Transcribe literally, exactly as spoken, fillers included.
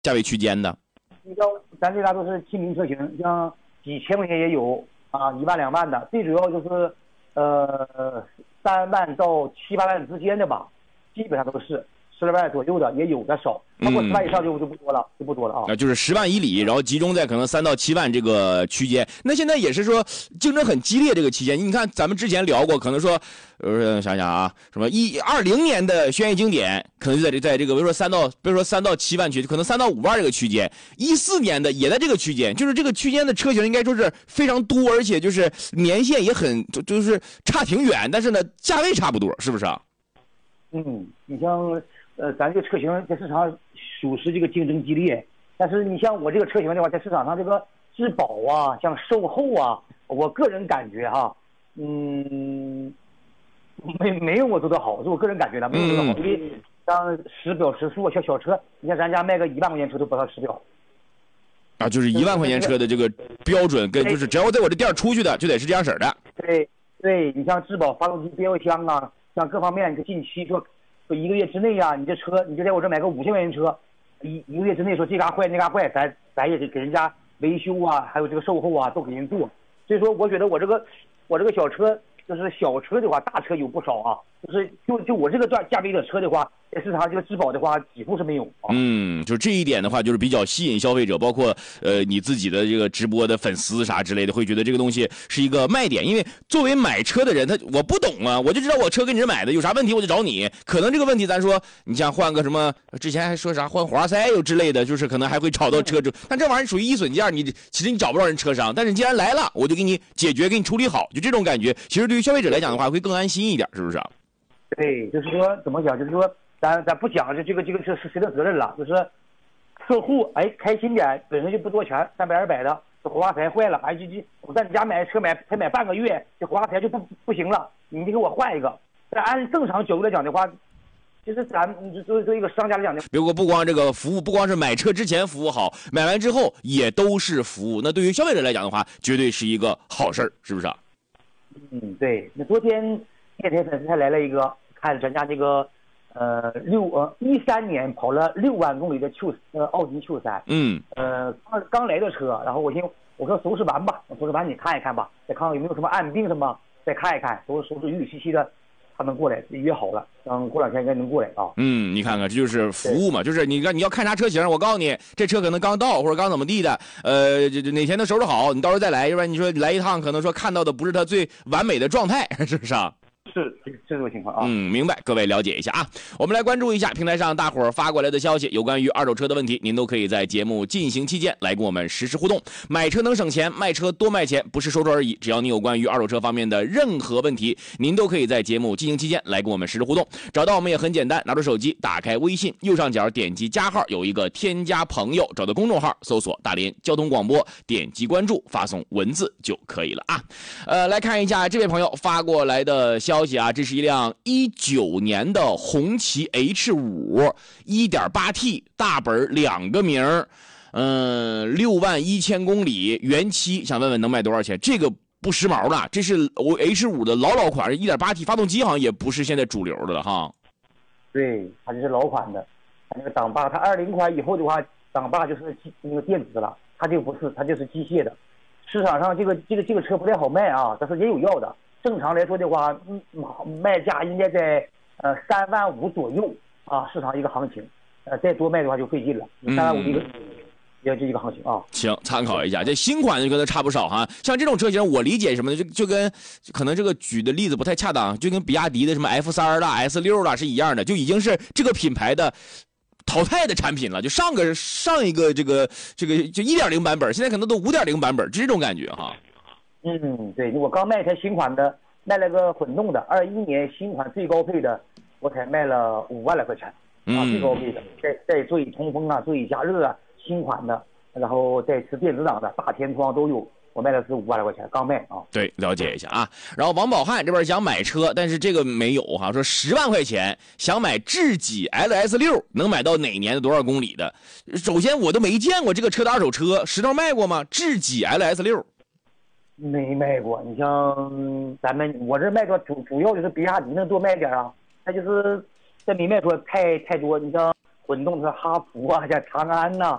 价位区间的？ 你像咱这嘎都是亲民车型，像几千块钱也有啊，一万两万的，最主要就是呃三万到七八万之间的吧，基本上都是。十来万左右的也有的少，超过十万以上就就不多了，就不多了啊。 啊，就是十万以里，然后集中在可能三到七万这个区间。那现在也是说竞争很激烈这个期间。你看咱们之前聊过，可能说，呃，想想啊，什么一二零年的轩逸经典，可能就在这在这个，比如说三到，比如说三到七万区，可能三到五万这个区间。一四年的也在这个区间，就是这个区间的车型应该说是非常多，而且就是年限也很就就是差挺远，但是呢价位差不多，是不是啊？ 嗯，你像。呃，咱这个车型在市场上属实这个竞争激烈，但是你像我这个车型的话，在市场上这个质保啊，像售后啊，我个人感觉哈，嗯，没没有我做的好，是我个人感觉的，没有做的好。因为像时表时速，像小车，你像咱家卖个一万块钱车都不到时表。 啊，就是一万块钱车的这个标准，跟就是只要在我这店出去的，就得是这样式的。 对对，你像质保、发动机变速箱啊，像各方面，你近期说。一个月之内呀、啊，你这车你就在我这买个五千块钱车，一一个月之内说这嘎坏那嘎坏，咱咱也得给人家维修啊，还有这个售后啊都给人做。所以说，我觉得我这个我这个小车就是小车的话，大车有不少啊，就是就就我这个段价位的车的话，在市场上这个质保的话几乎是没有、啊。 嗯，就这一点的话，就是比较吸引消费者，包括呃你自己的这个直播的粉丝啥之类的，会觉得这个东西是一个卖点。因为作为买车的人，他我不懂啊，我就知道我车跟你这买的，有啥问题我就找你。可能这个问题咱说，你像换个什么，之前还说啥换活塞又之类的，就是可能还会找到车主，但这玩意儿属于易损件，你其实你找不着人车商。但是既然来了，我就给你解决，给你处理好，就这种感觉，其实对于消费者来讲的话，会更安心一点，是不是啊？ 对，就是说怎么讲，就是说咱咱不讲这这个这个这是谁的责任了，就是客户哎开心点，本身就不多钱，三百二百的，这活化材坏了，哎就就我在你家买车买才买半个月，这活化材就不不行了，你得给我换一个。但按正常角度来讲的话，其实咱作为作为一个商家来讲的， 如果不光这个服务，不光是买车之前服务好，买完之后也都是服务，那对于消费者来讲的话，绝对是一个好事儿，是不是啊？ 嗯，对。那昨天电台粉丝才来了一个，看咱家这个。呃，六呃一三年跑了六万公里的 Q 呃奥迪 Q 三， 嗯， 呃刚刚来的车，然后我寻我说收拾完吧，收拾完你看一看吧，再看看有没有什么暗病什么，再看一看，收拾收拾雨雨淅淅的，他们过来约好了，等过两天应该能过来啊。 嗯，你看看这就是服务嘛，就是你你要看啥车型，我告诉你这车可能刚到或者刚怎么地的，呃，这这哪天能收拾好，你到时候再来，要不然你说来一趟可能说看到的不是它最完美的状态，是不是啊？ 是是这种情况啊。 嗯，明白，各位了解一下啊。我们来关注一下平台上大伙儿发过来的消息，有关于二手车的问题，您都可以在节目进行期间来跟我们实时互动。买车能省钱，卖车多卖钱，不是说说而已。只要你有关于二手车方面的任何问题，您都可以在节目进行期间来跟我们实时互动。找到我们也很简单，拿出手机，打开微信，右上角点击加号，有一个添加朋友，找到公众号，搜索大连交通广播，点击关注，发送文字就可以了啊。呃，来看一下这位朋友发过来的消息啊，这是一辆一九年的红旗 H 五 一点八 T 大本两个名嗯，六万一千公里原漆，想问问能卖多少钱？这个不时髦了，这是 H 五 的老老款， 一点八 T 发动机好像也不是现在主流的了哈。 对，它就是老款的，它那个挡把，它二零款以后的话，挡把就是那个电子的了，它就不是，它就是机械的。市场上这个这个这个车不太好卖啊，但是也有要的。正常来说的话，嗯，卖价应该在呃三万五左右啊，市场一个行情。呃，再多卖的话就费劲了，三万五这个也这一个行情啊。 行，参考一下。这新款就跟它差不少哈。像这种车型，我理解什么呢？就就跟可能这个举的例子不太恰当，就跟比亚迪的什么 F 三 啦、S 六 啦是一样的，就已经是这个品牌的淘汰的产品了。就上个上一个这个这个就 一点零 版本，现在可能都 五点零 版本，这种感觉哈。 嗯，对，我刚卖一台新款的，卖了个混动的，二一年新款最高配的，我才卖了五万来块钱啊，最高配的，再再座椅通风啊，座椅加热啊，新款的，然后再是电子档的，大天窗都有，我卖的是五万来块钱，刚卖啊。对， 了解一下啊。然后王宝汉这边想买车，但是这个没有哈，说十万块钱想买智己 L S 六，能买到哪年的多少公里的？首先我都没见过这个车的二手车，石头卖过吗？智己 L S 六。 没卖过，你像咱们我这卖多主主要就是比亚迪能多卖点啊，它就是这没卖出太太多。你像混动，它哈弗啊，像长安呐、